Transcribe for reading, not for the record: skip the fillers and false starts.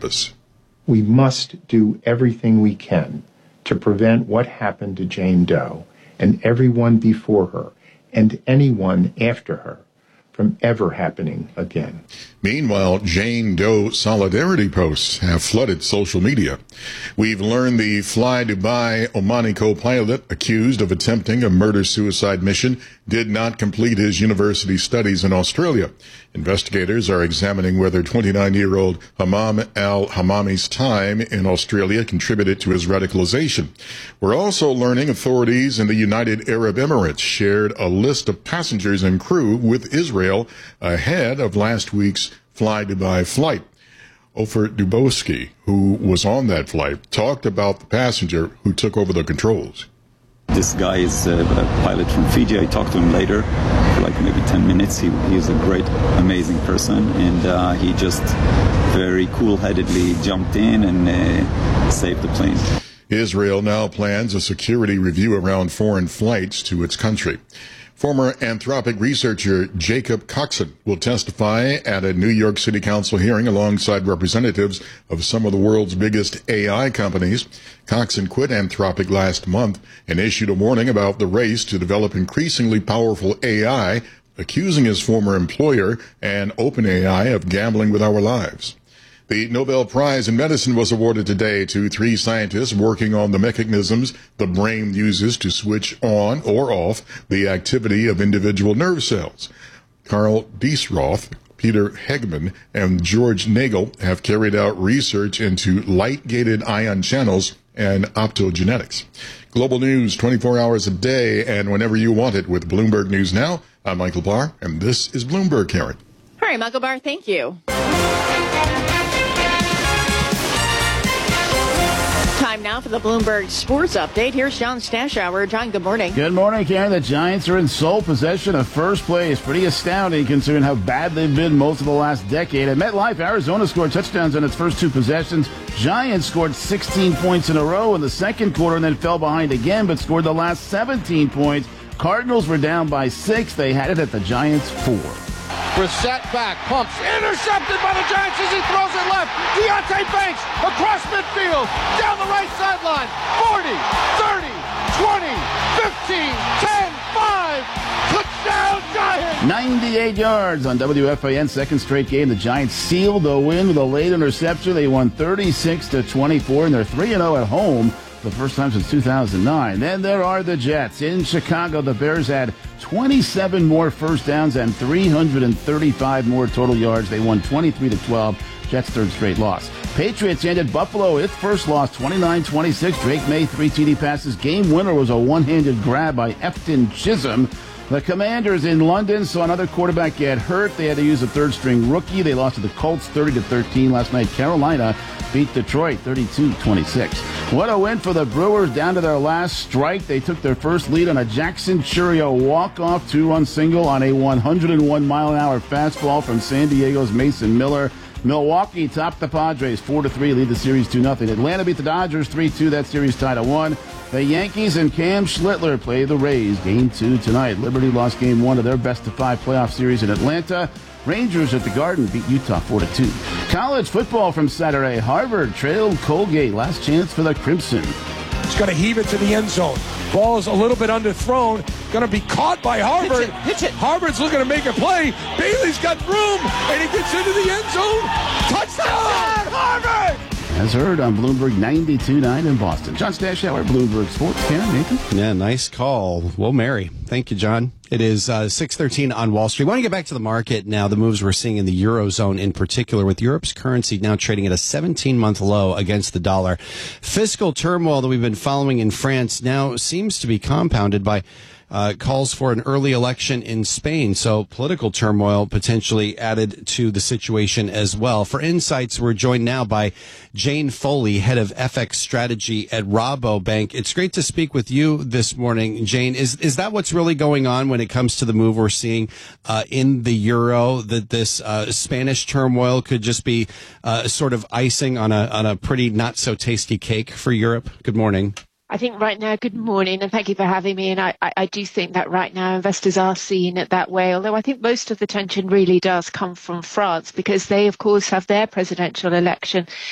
purpose. We must do everything we can to prevent what happened to Jane Doe and everyone before her and anyone after her from ever happening again. Meanwhile, Jane Doe solidarity posts have flooded social media. We've learned the Fly Dubai Omani co-pilot accused of attempting a murder-suicide mission did not complete his university studies in Australia. Investigators are examining whether 29-year-old Hammam al-Hammami's time in Australia contributed to his radicalization. We're also learning authorities in the United Arab Emirates shared a list of passengers and crew with Israel ahead of last week's Fly Dubai flight. Ofer Dubowski, who was on that flight, talked about the passenger who took over the controls. This guy is a pilot from Fiji. I talked to him later for like maybe 10 minutes. He is a great, amazing person, and he just very cool-headedly jumped in and saved the plane. Israel now plans a security review around foreign flights to its country. Former Anthropic researcher Jacob Coxon will testify at a New York City Council hearing alongside representatives of some of the world's biggest AI companies. Coxon quit Anthropic last month and issued a warning about the race to develop increasingly powerful AI, accusing his former employer and OpenAI of gambling with our lives. The Nobel Prize in Medicine was awarded today to 3 scientists working on the mechanisms the brain uses to switch on or off the activity of individual nerve cells. Carl Diesroth, Peter Hegman, and George Nagel have carried out research into light-gated ion channels and optogenetics. Global news 24 hours a day and whenever you want it with Bloomberg News Now. I'm Michael Barr, and this is Bloomberg, Karen. All right, Michael Barr, thank you. Time now for the Bloomberg Sports Update. Here's John Stashower. John, good morning. Good morning, Karen. The Giants are in sole possession of first place. Pretty astounding considering how bad they've been most of the last decade. At MetLife, Arizona scored touchdowns on its first 2 possessions. Giants scored 16 points in a row in the second quarter and then fell behind again, but scored the last 17 points. Cardinals were down by 6. They had it at the Giants' 4. Brissett back, pumps, intercepted by the Giants as he throws it left. Deontay Banks across midfield, down the right sideline. 40, 30, 20, 15, 10, 5. Touchdown Giants! 98 yards on WFAN, second straight game. The Giants sealed the win with a late interception. They won 36-24, and they're 3-0 at home. The first time since 2009. Then there are the Jets. In Chicago, the Bears had 27 more first downs and 335 more total yards. They won 23-12. Jets' third straight loss. Patriots ended Buffalo its first loss, 29-26. Drake May, 3 TD passes. Game winner was a one-handed grab by Efton Chisholm. The Commanders in London saw another quarterback get hurt. They had to use a third-string rookie. They lost to the Colts 30-13 last night. Carolina beat Detroit 32-26. What a win for the Brewers down to their last strike. They took their first lead on a Jackson Chourio walk-off 2-run single on a 101-mile-an-hour fastball from San Diego's Mason Miller. Milwaukee topped the Padres 4-3, lead the series 2-0. Atlanta beat the Dodgers 3-2. That series tied at 1. The Yankees and Cam Schlittler play the Rays Game 2 tonight. Liberty lost Game 1 of their best-of-5 playoff series in Atlanta. Rangers at the Garden beat Utah 4-2. College football from Saturday. Harvard trailed Colgate. Last chance for the Crimson. He's going to heave it to the end zone. Ball is a little bit underthrown. Going to be caught by Harvard. Pitch it. Harvard's looking to make a play. Bailey's got room, and he gets into the end zone. Touchdown, Harvard! As heard on Bloomberg 92.9 in Boston. John Stashower, Bloomberg Sports. Ken, Nathan? Yeah, nice call. Well, Mary. Thank you, John. It is 6:13 on Wall Street. I want to get back to the market now, the moves we're seeing in the Eurozone in particular, with Europe's currency now trading at a 17-month low against the dollar. Fiscal turmoil that we've been following in France now seems to be compounded by calls for an early election in Spain. So political turmoil potentially added to the situation as well. For insights, we're joined now by Jane Foley, head of FX strategy at Rabobank. It's great to speak with you this morning, Jane. Is that what's really going on when it comes to the move we're seeing in the euro, that this Spanish turmoil could just be sort of icing on a pretty not so tasty cake for Europe? Good morning. I think right now, good morning, and thank you for having me. And I do think that right now investors are seeing it that way, although I think most of the tension really does come from France, because they, of course, have their presidential election